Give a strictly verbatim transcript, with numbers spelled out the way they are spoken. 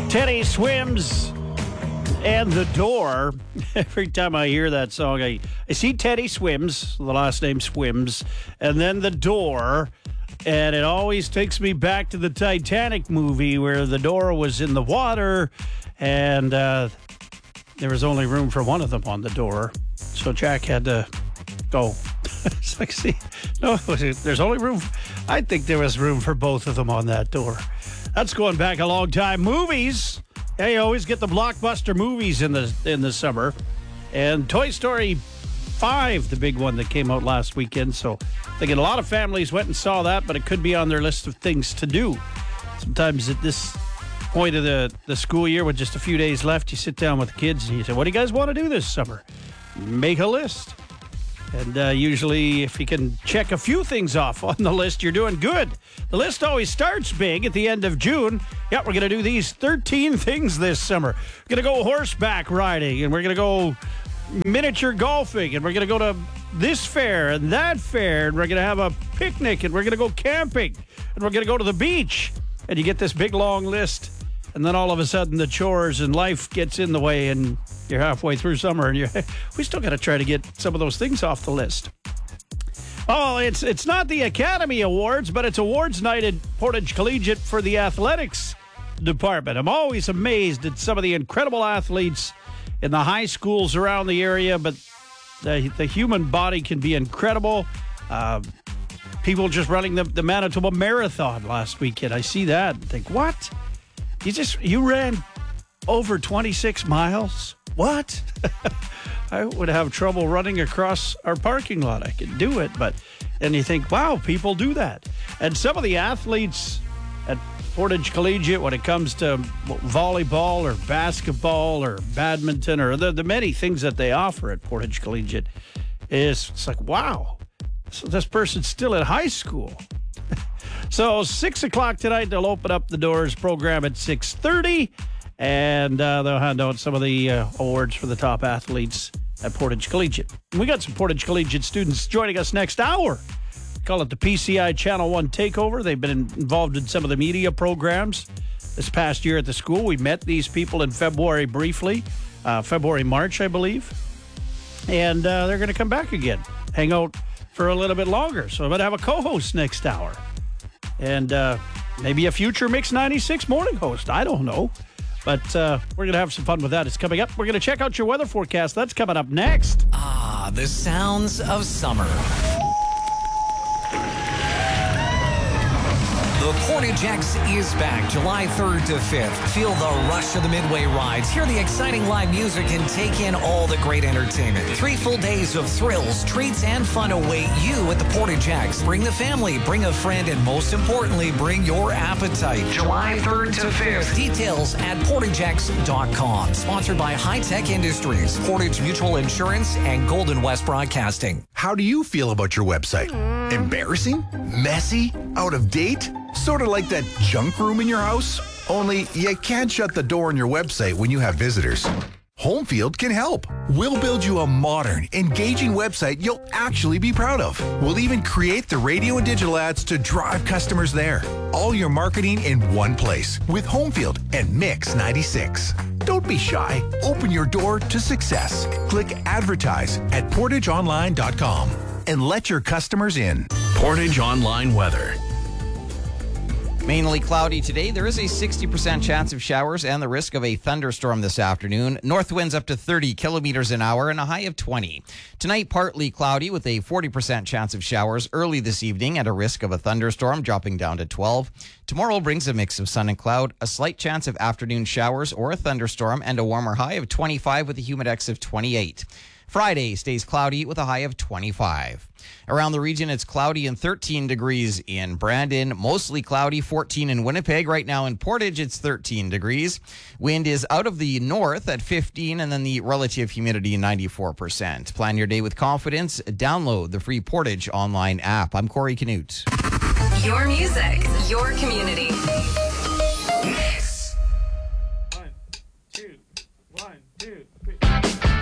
Teddy Swims and The Door. Every time I hear that song, I, I see Teddy Swims, the last name Swims, and then The Door. And it always takes me back to the Titanic movie where the door was in the water and uh, there was only room for one of them on the door. So Jack had to go. It's like, see, no, there's only room. I think there was room for both of them on that door. That's going back a long time. Movies. Hey, you always get the blockbuster movies in the in the summer. And Toy Story five, the big one that came out last weekend. So I think a lot of families went and saw that, but it could be on their list of things to do. Sometimes at this point of the, the school year with just a few days left, you sit down with the kids and you say, what do you guys want to do this summer? Make a list. And uh, usually if you can check a few things off on the list, you're doing good. The list always starts big at the end of June. Yeah, we're going to do these thirteen things this summer. We're going to go horseback riding, and we're going to go miniature golfing, and we're going to go to this fair and that fair, and we're going to have a picnic, and we're going to go camping, and we're going to go to the beach. And you get this big, long list, and then all of a sudden the chores and life gets in the way, and you're halfway through summer, and you're we still got to try to get some of those things off the list. Oh, it's it's not the Academy Awards, but it's awards night at Portage Collegiate for the athletics department. I'm always amazed at some of the incredible athletes in the high schools around the area, but the, the human body can be incredible. Uh, people just running the, the Manitoba Marathon last weekend. I see that and think, what? You just, you ran over twenty-six miles? What? I would have trouble running across our parking lot. I could do it, but then you think, wow, people do that. And some of the athletes at Portage Collegiate, when it comes to volleyball or basketball or badminton or the, the many things that they offer at Portage Collegiate, is it's like, wow, so this person's still in high school. So six o'clock tonight, they'll open up the doors program at six thirty. And uh, they'll hand out some of the uh, awards for the top athletes at Portage Collegiate. We got some Portage Collegiate students joining us next hour. Call it the P C I Channel one Takeover. They've been involved in some of the media programs this past year at the school. We met these people in February briefly, uh, February, March, I believe. And uh, they're going to come back again, hang out for a little bit longer. So I'm going to have a co-host next hour. And uh, maybe a future Mix ninety-six morning host. I don't know. But uh, we're going to have some fun with that. It's coming up. We're going to check out your weather forecast. That's coming up next. Ah, the sounds of summer. The Portage X is back July third to fifth. Feel the rush of the Midway rides. Hear the exciting live music and take in all the great entertainment. Three full days of thrills, treats, and fun await you at the Portage X. Bring the family, bring a friend, and most importantly, bring your appetite. July third to fifth. Details at portage x dot com. Sponsored by High Tech Industries, Portage Mutual Insurance, and Golden West Broadcasting. How do you feel about your website? Embarrassing? Messy? Out of date? Sort of like that junk room in your house? Only you can't shut the door on your website when you have visitors. Homefield can help. We'll build you a modern, engaging website you'll actually be proud of. We'll even create the radio and digital ads to drive customers there. All your marketing in one place with Homefield and Mix ninety-six. Don't be shy. Open your door to success. Click advertise at portage online dot com and let your customers in. Portage Online Weather. Mainly cloudy today. There is a sixty percent chance of showers and the risk of a thunderstorm this afternoon. North winds up to thirty kilometers an hour and a high of twenty. Tonight, partly cloudy with a forty percent chance of showers early this evening and a risk of a thunderstorm dropping down to twelve. Tomorrow brings a mix of sun and cloud, a slight chance of afternoon showers or a thunderstorm, and a warmer high of twenty-five with a humidex of twenty-eight. Friday stays cloudy with a high of twenty-five. Around the region, it's cloudy and thirteen degrees in Brandon. Mostly cloudy, fourteen in Winnipeg. Right now in Portage, it's thirteen degrees. Wind is out of the north at fifteen, and then the relative humidity ninety-four percent. Plan your day with confidence. Download the free Portage online app. I'm Corey Canute. Your music, your community.